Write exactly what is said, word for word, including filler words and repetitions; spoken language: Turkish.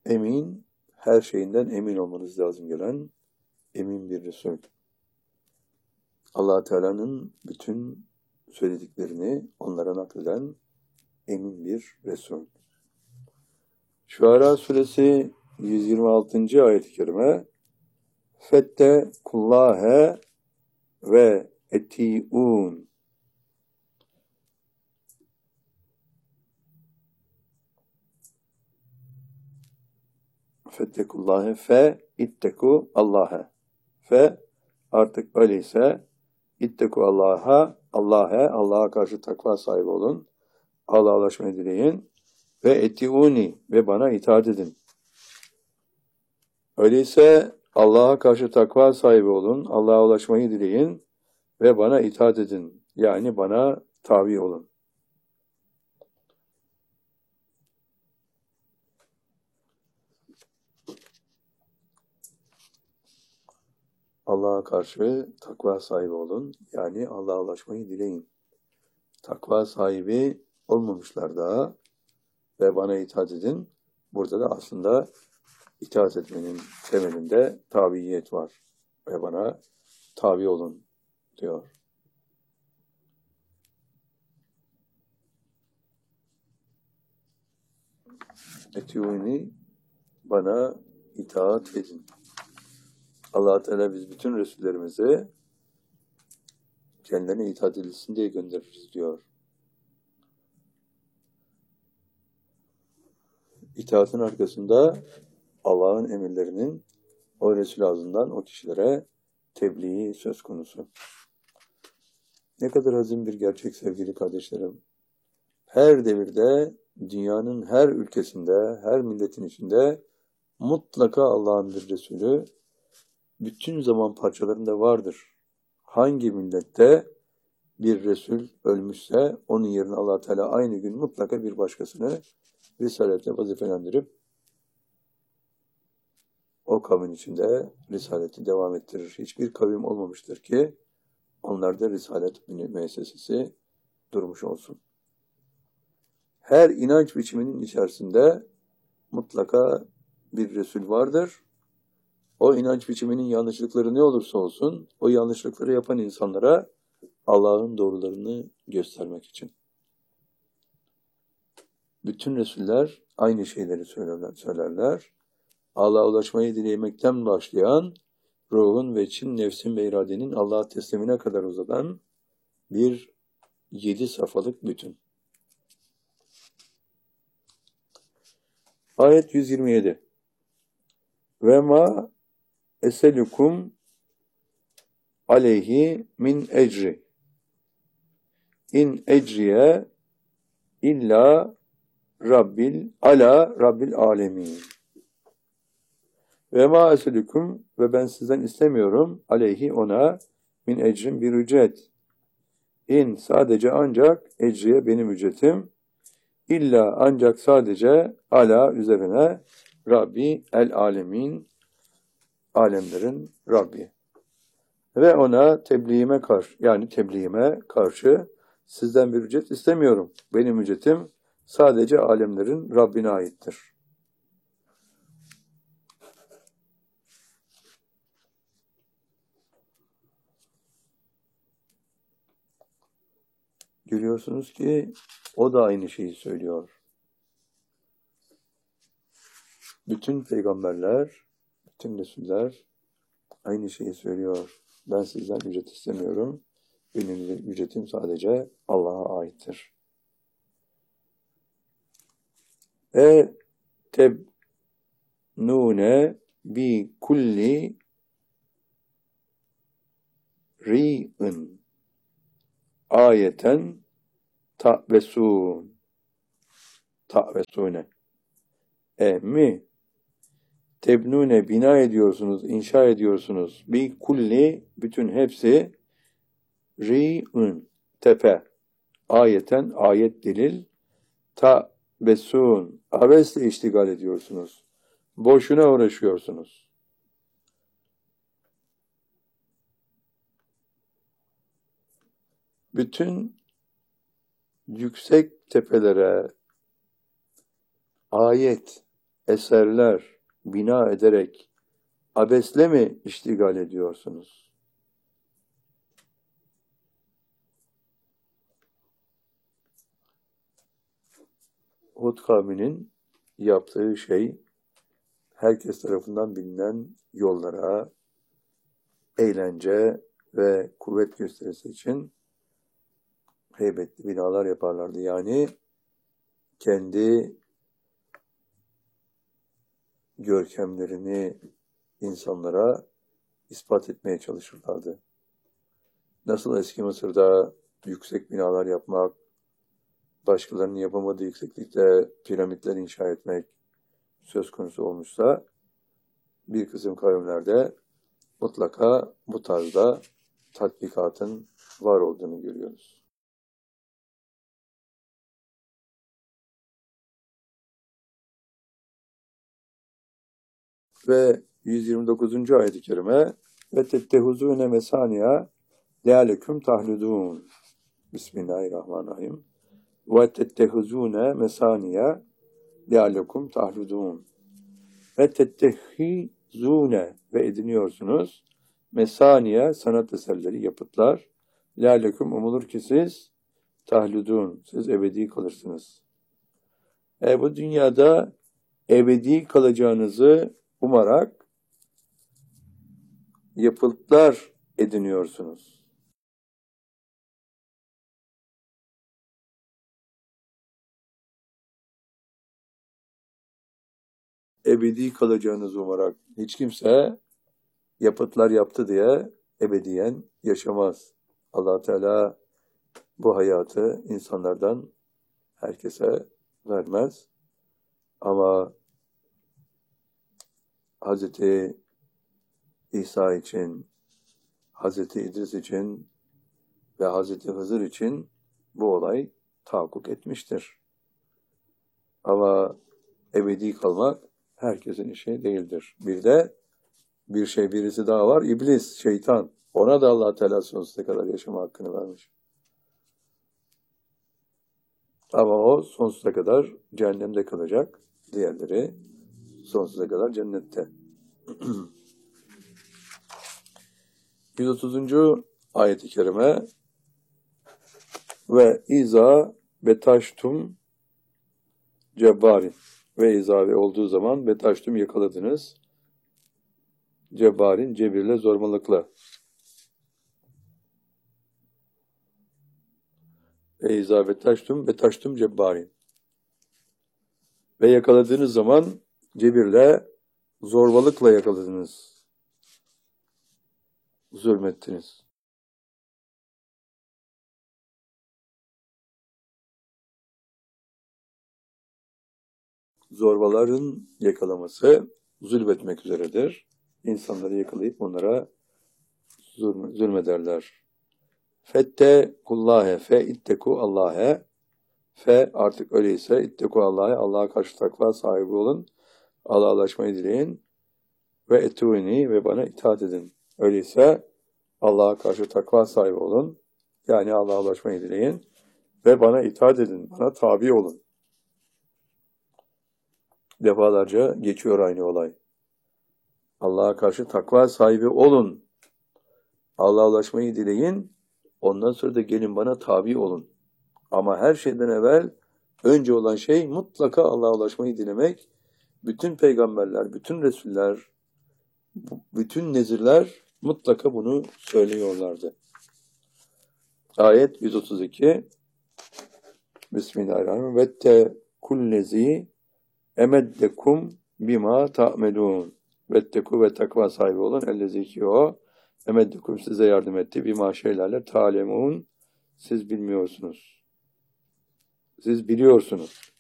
Emin, her şeyinden emin olmanız lazım gelen emin bir Resul. Allah Teala'nın bütün söylediklerini onlara nakleden emin bir Resul. Şuara suresi yüz yirmi altıncı ayet-i kerime Fettekullâhe ve eti'ûn. Fettekullâhe fe itteku Allah'a. Fe artık öyleyse itteku Allah'a, Allah'a, Allah'a karşı takva sahibi olun. Allah'a ulaşmayı dileyin. Ve eti'ûni ve bana itaat edin. Öyleyse Allah'a karşı takva sahibi olun. Allah'a ulaşmayı dileyin ve bana itaat edin. Yani bana tabi olun. Allah'a karşı takva sahibi olun. Yani Allah'a ulaşmayı dileyin. Takva sahibi olmamışlar daha ve bana itaat edin. Burada da aslında itaat etmenin temelinde tabiyet var. Ve bana tabi olun diyor. Etiûni bana itaat edin. Allah Teala biz bütün Resullerimizi kendilerine itaat edilsin diye göndeririz diyor. İtaatın arkasında Allah'ın emirlerinin o Resul ağzından o kişilere tebliği söz konusu. Ne kadar hazin bir gerçek sevgili kardeşlerim. Her devirde, dünyanın her ülkesinde, her milletin içinde mutlaka Allah'ın bir Resulü bütün zaman parçalarında vardır. Hangi millette bir Resul ölmüşse onun yerine Allah Teala aynı gün mutlaka bir başkasını risaletle vazifelendirip o kavmin içinde risaleti devam ettirir. Hiçbir kavim olmamıştır ki onlarda risalet müessesesi durmuş olsun. Her inanç biçiminin içerisinde mutlaka bir Resul vardır. O inanç biçiminin yanlışlıkları ne olursa olsun, o yanlışlıkları yapan insanlara Allah'ın doğrularını göstermek için. Bütün Resuller aynı şeyleri söylerler. söylerler. Allah'a ulaşmayı dilemekten başlayan, ruhun ve için, nefsin ve iradenin Allah'a teslimine kadar uzanan bir yedi safhalık bütün. Ayet yüz yirmi yedi. Ve ma eselukum aleyhi min ecri. İn ecriye illa rabbil ala rabbil alemin. Ve ma eselukum ve ben sizden istemiyorum aleyhi ona min ecrin bir ücret. İn sadece ancak ecriye benim ücretim. İlla ancak sadece ala üzerine Rabbi el alemin alemlerin Rabbi. Ve ona tebliğime karşı yani tebliğime karşı sizden bir ücret istemiyorum. Benim ücretim sadece alemlerin Rabbine aittir. Görüyorsunuz ki o da aynı şeyi söylüyor. Bütün peygamberler, bütün Resuller aynı şeyi söylüyor. Ben sizden ücret istemiyorum. Benim ücretim sadece Allah'a aittir. E tebnune bi kulli ri'in ayeten ta'vesun ta'vesune e mi tebnune bina ediyorsunuz, inşa ediyorsunuz. Bi kulli bütün hepsi ri'in tepe ayeten ayet delil ta'vesun abesle iştigal ediyorsunuz. Boşuna uğraşıyorsunuz. Bütün yüksek tepelere ayet eserler bina ederek abesle mi iştigal ediyorsunuz? Hud kavminin yaptığı şey herkes tarafından bilinen yollara, eğlence ve kuvvet gösterisi için heybetli binalar yaparlardı. Yani kendi görkemlerini insanlara ispat etmeye çalışırlardı. Nasıl eski Mısır'da yüksek binalar yapmak, başkalarının yapamadığı yükseklikte piramitler inşa etmek söz konusu olmuşsa, bir kısım kavimlerde mutlaka bu tarzda tatbikatın var olduğunu görüyoruz. Ve yüz yirmi dokuzuncu ayet-i kerime ve tettehuzûne mesâniya lealeküm tahludûn. Bismillahirrahmanirrahim. Ve tettehuzûne mesâniya lealeküm tahludûn. Ve tettehizûne ve ediniyorsunuz mesâniye sanat eserleri, yapıtlar. Lealeküm umulur ki siz tahludûn, siz ebedi kalırsınız. E bu dünyada ebedi kalacağınızı umarak yapıtlar ediniyorsunuz. Ebedi kalacağınızı umarak hiç kimse yapıtlar yaptı diye ebediyen yaşamaz. Allah Teala bu hayatı insanlardan herkese vermez. Ama Hazreti İsa için, Hazreti İdris için ve Hazreti Hızır için bu olay tahakkuk etmiştir. Ama ebedi kalmak herkesin işi değildir. Bir de bir şey birisi daha var. İblis, şeytan. Ona da Allah Teala sonsuza kadar yaşama hakkını vermiş. Ama o sonsuza kadar cehennemde kalacak. Diğerleri sonsuza kadar cennette. yüz otuzuncu ayet-i kerime ve iza betaştum cebbari ve iza ve olduğu zaman betaştum yakaladınız cebbarin cebirle zorbalıkla ve iza betaştum betaştum cebbarin ve yakaladığınız zaman cebirle zorbalıkla yakaladınız, zulmettiniz. Zorbaların yakalaması zulmetmek üzeredir. İnsanları yakalayıp onlara zulm, zulmederler. Fette kullâhe fe itteku Allah'e fe artık öyleyse itteku Allah'e Allah'a karşı takva sahibi olun. Allah'laşmayı dileyin ve etûni ve bana itaat edin. Öyleyse Allah'a karşı takva sahibi olun. Yani Allah'a ulaşmayı dileyin ve bana itaat edin. Bana tabi olun. Defalarca geçiyor aynı olay. Allah'a karşı takva sahibi olun. Allah'a ulaşmayı dileyin. Ondan sonra da gelin bana tabi olun. Ama her şeyden evvel önce olan şey mutlaka Allah'a ulaşmayı dilemek. Bütün peygamberler, bütün resuller, bütün nezirler mutlaka bunu söylüyorlardı. Ayet yüz otuz iki Bismillahirrahmanirrahim. Vette kullezi emeddekum bima ta'melun. Vetteku ve takva sahibi olun. Ellezi ki o emeddekum size yardım etti. Bima şeylerle ta'lemun. Siz bilmiyorsunuz. Siz biliyorsunuz.